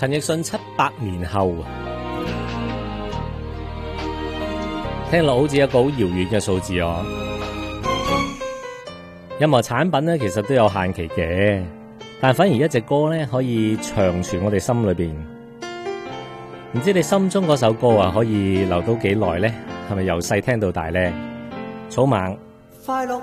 陳奕迅700年後，聽落好似一個好遙遠嘅數字哦。任何產品咧，其實都有限期嘅，但反而一隻歌咧可以長存我哋心裏邊。唔知你心中嗰首歌啊，可以留到幾耐咧？係咪由細聽到大咧？草蜢。 快樂